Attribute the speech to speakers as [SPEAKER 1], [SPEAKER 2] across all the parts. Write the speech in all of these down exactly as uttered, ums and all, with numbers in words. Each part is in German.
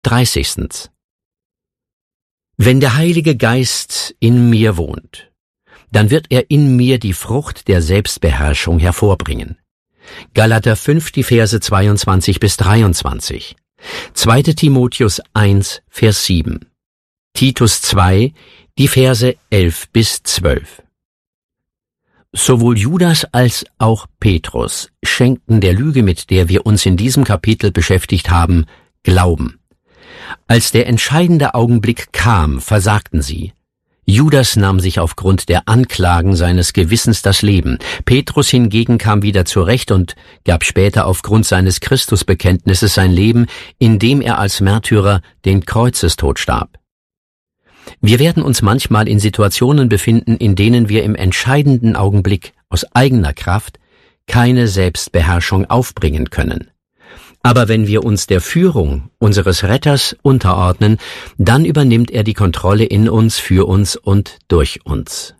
[SPEAKER 1] dreißigstens. Wenn der Heilige Geist in mir wohnt, dann wird er in mir die Frucht der Selbstbeherrschung hervorbringen. Galater fünf, die Verse zweiundzwanzig bis dreiundzwanzig. zweiter Timotheus eins, Vers sieben. Titus zwei, die Verse elf bis zwölf. Sowohl Judas als auch Petrus schenkten der Lüge, mit der wir uns in diesem Kapitel beschäftigt haben, Glauben. Als der entscheidende Augenblick kam, versagten sie. Judas nahm sich aufgrund der Anklagen seines Gewissens das Leben. Petrus hingegen kam wieder zurecht und gab später aufgrund seines Christusbekenntnisses sein Leben, indem er als Märtyrer den Kreuzestod starb. Wir werden uns manchmal in Situationen befinden, in denen wir im entscheidenden Augenblick aus eigener Kraft keine Selbstbeherrschung aufbringen können. Aber wenn wir uns der Führung unseres Retters unterordnen, dann übernimmt er die Kontrolle in uns, für uns und durch uns.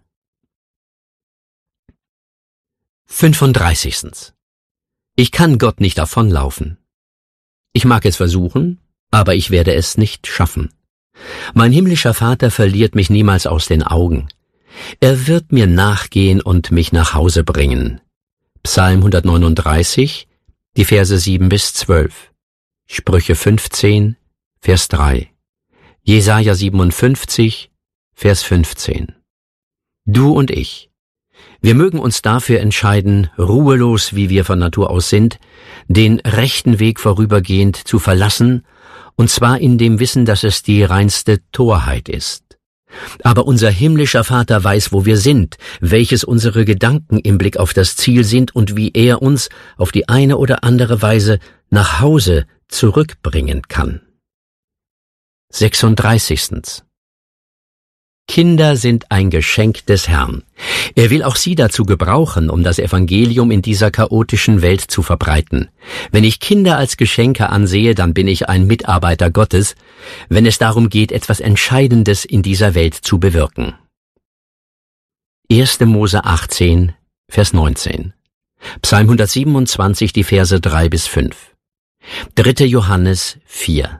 [SPEAKER 1] fünfunddreißigstens. Ich kann Gott nicht davonlaufen. Ich mag es versuchen, aber ich werde es nicht schaffen. Mein himmlischer Vater verliert mich niemals aus den Augen. Er wird mir nachgehen und mich nach Hause bringen. Psalm hundertneununddreißig, die Verse sieben bis zwölf. Sprüche fünfzehn, Vers drei. Jesaja siebenundfünfzig, Vers fünfzehn. Du und ich. Wir mögen uns dafür entscheiden, ruhelos, wie wir von Natur aus sind, den rechten Weg vorübergehend zu verlassen, und zwar in dem Wissen, dass es die reinste Torheit ist. Aber unser himmlischer Vater weiß, wo wir sind, welches unsere Gedanken im Blick auf das Ziel sind und wie er uns auf die eine oder andere Weise nach Hause zurückbringen kann. sechsunddreißigstens. Kinder sind ein Geschenk des Herrn. Er will auch sie dazu gebrauchen, um das Evangelium in dieser chaotischen Welt zu verbreiten. Wenn ich Kinder als Geschenke ansehe, dann bin ich ein Mitarbeiter Gottes, wenn es darum geht, etwas Entscheidendes in dieser Welt zu bewirken. erster Mose achtzehn, Vers neunzehn. Psalm hundertsiebenundzwanzig, die Verse drei bis fünf. dritter Johannes vier.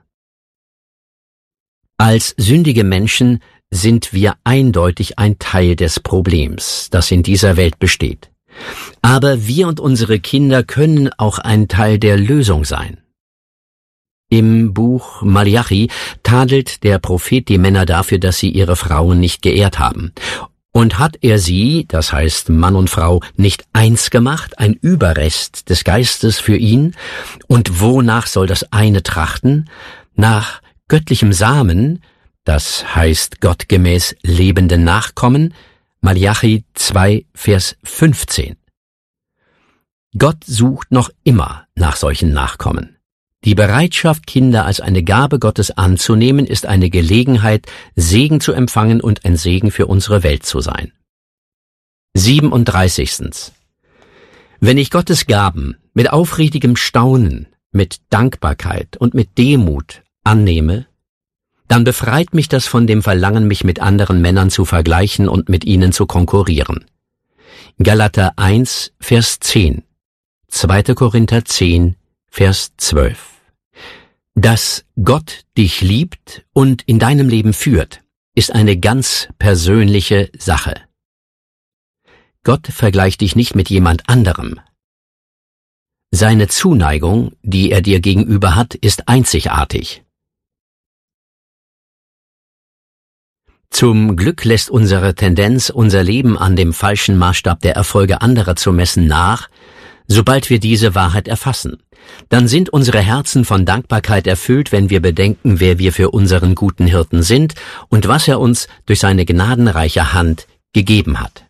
[SPEAKER 1] Als sündige Menschen sind wir eindeutig ein Teil des Problems, das in dieser Welt besteht. Aber wir und unsere Kinder können auch ein Teil der Lösung sein. Im Buch Malachi tadelt der Prophet die Männer dafür, dass sie ihre Frauen nicht geehrt haben. Und hat er sie, das heißt Mann und Frau, nicht eins gemacht, ein Überrest des Geistes für ihn? Und wonach soll das eine trachten? Nach göttlichem Samen, das heißt gottgemäß lebenden Nachkommen, Malachi zwei, Vers fünfzehn. Gott sucht noch immer nach solchen Nachkommen. Die Bereitschaft, Kinder als eine Gabe Gottes anzunehmen, ist eine Gelegenheit, Segen zu empfangen und ein Segen für unsere Welt zu sein. siebenunddreißigstens. Wenn ich Gottes Gaben mit aufrichtigem Staunen, mit Dankbarkeit und mit Demut annehme, dann befreit mich das von dem Verlangen, mich mit anderen Männern zu vergleichen und mit ihnen zu konkurrieren. Galater eins, Vers zehn, zweiter Korinther zehn, Vers zwölf. Dass Gott dich liebt und in deinem Leben führt, ist eine ganz persönliche Sache. Gott vergleicht dich nicht mit jemand anderem. Seine Zuneigung, die er dir gegenüber hat, ist einzigartig. Zum Glück lässt unsere Tendenz, unser Leben an dem falschen Maßstab der Erfolge anderer zu messen, nach, sobald wir diese Wahrheit erfassen. Dann sind unsere Herzen von Dankbarkeit erfüllt, wenn wir bedenken, wer wir für unseren guten Hirten sind und was er uns durch seine gnadenreiche Hand gegeben hat.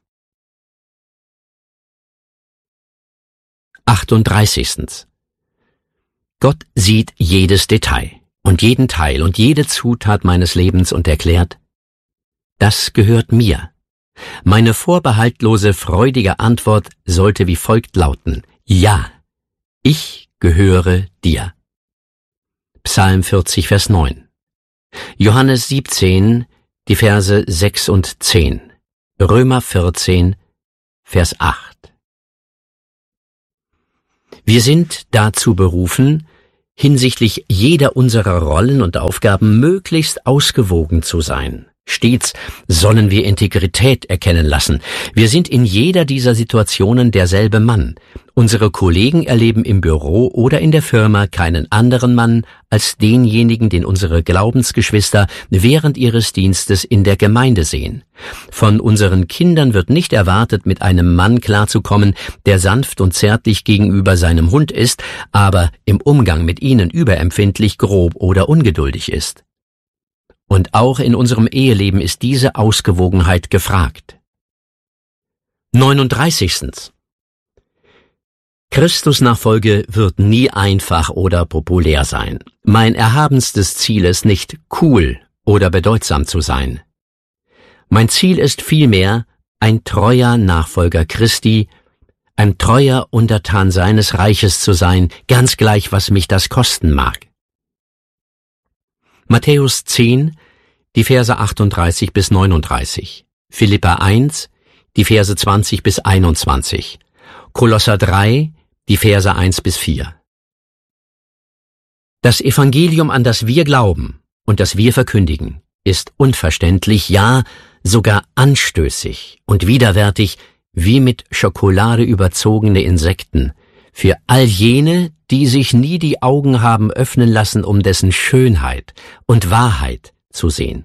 [SPEAKER 1] achtunddreißigstens. Gott sieht jedes Detail und jeden Teil und jede Zutat meines Lebens und erklärt: Das gehört mir. Meine vorbehaltlose, freudige Antwort sollte wie folgt lauten: Ja, ich gehöre dir. Psalm vierzig, Vers neun. Johannes siebzehn, die Verse sechs und zehn. Römer vierzehn, Vers acht. Wir sind dazu berufen, hinsichtlich jeder unserer Rollen und Aufgaben möglichst ausgewogen zu sein. Stets sollen wir Integrität erkennen lassen. Wir sind in jeder dieser Situationen derselbe Mann. Unsere Kollegen erleben im Büro oder in der Firma keinen anderen Mann als denjenigen, den unsere Glaubensgeschwister während ihres Dienstes in der Gemeinde sehen. Von unseren Kindern wird nicht erwartet, mit einem Mann klarzukommen, der sanft und zärtlich gegenüber seinem Hund ist, aber im Umgang mit ihnen überempfindlich, grob oder ungeduldig ist. Und auch in unserem Eheleben ist diese Ausgewogenheit gefragt. neununddreißigstens. Christusnachfolge wird nie einfach oder populär sein. Mein erhabenstes Ziel ist nicht, cool oder bedeutsam zu sein. Mein Ziel ist vielmehr, ein treuer Nachfolger Christi, ein treuer Untertan seines Reiches zu sein, ganz gleich, was mich das kosten mag. Matthäus zehn, die Verse achtunddreißig bis neununddreißig, Philipper eins, die Verse zwanzig bis einundzwanzig, Kolosser drei, die Verse eins bis vier. Das Evangelium, an das wir glauben und das wir verkündigen, ist unverständlich, ja sogar anstößig und widerwärtig wie mit Schokolade überzogene Insekten für all jene, die sich nie die Augen haben öffnen lassen, um dessen Schönheit und Wahrheit zu sehen.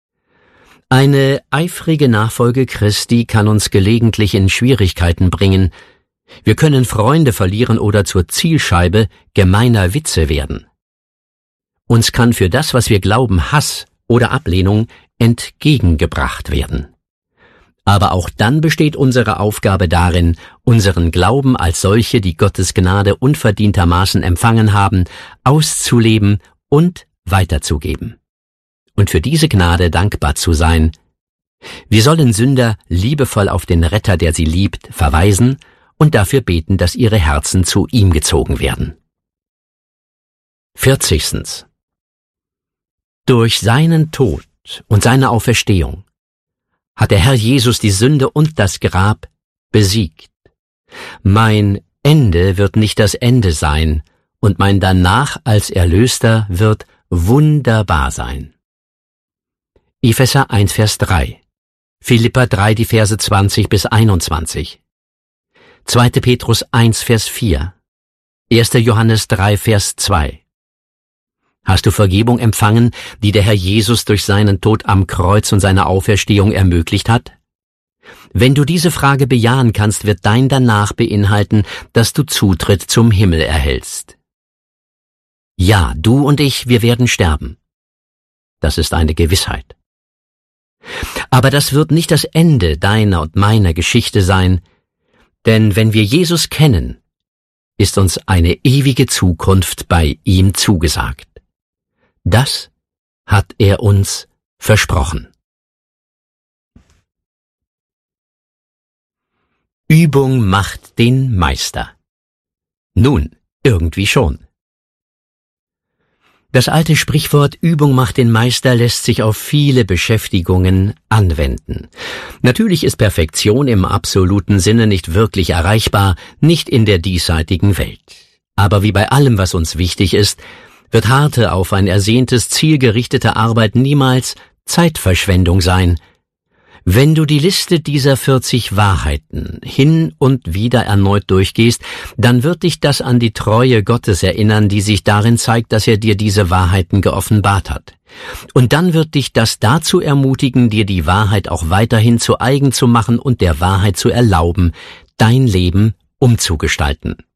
[SPEAKER 1] Eine eifrige Nachfolge Christi kann uns gelegentlich in Schwierigkeiten bringen. Wir können Freunde verlieren oder zur Zielscheibe gemeiner Witze werden. Uns kann für das, was wir glauben, Hass oder Ablehnung entgegengebracht werden. Aber auch dann besteht unsere Aufgabe darin, unseren Glauben als solche, die Gottes Gnade unverdientermaßen empfangen haben, auszuleben und weiterzugeben. Und für diese Gnade dankbar zu sein. Wir sollen Sünder liebevoll auf den Retter, der sie liebt, verweisen und dafür beten, dass ihre Herzen zu ihm gezogen werden. vierzigstens. Durch seinen Tod und seine Auferstehung hat der Herr Jesus die Sünde und das Grab besiegt. Mein Ende wird nicht das Ende sein, und mein Danach als Erlöster wird wunderbar sein. Epheser eins, Vers drei, Philipper drei, die Verse zwanzig bis einundzwanzig, zweiter Petrus eins, Vers vier, erster Johannes drei, Vers zwei. Hast du Vergebung empfangen, die der Herr Jesus durch seinen Tod am Kreuz und seine Auferstehung ermöglicht hat? Wenn du diese Frage bejahen kannst, wird dein Danach beinhalten, dass du Zutritt zum Himmel erhältst. Ja, du und ich, wir werden sterben. Das ist eine Gewissheit. Aber das wird nicht das Ende deiner und meiner Geschichte sein, denn wenn wir Jesus kennen, ist uns eine ewige Zukunft bei ihm zugesagt. Das hat er uns versprochen. Übung macht den Meister. Nun, irgendwie schon. Das alte Sprichwort Übung macht den Meister lässt sich auf viele Beschäftigungen anwenden. Natürlich ist Perfektion im absoluten Sinne nicht wirklich erreichbar, nicht in der diesseitigen Welt. Aber wie bei allem, was uns wichtig ist, wird harte, auf ein ersehntes Ziel gerichtete Arbeit niemals Zeitverschwendung sein. Wenn du die Liste dieser vierzig Wahrheiten hin und wieder erneut durchgehst, dann wird dich das an die Treue Gottes erinnern, die sich darin zeigt, dass er dir diese Wahrheiten geoffenbart hat. Und dann wird dich das dazu ermutigen, dir die Wahrheit auch weiterhin zu eigen zu machen und der Wahrheit zu erlauben, dein Leben umzugestalten.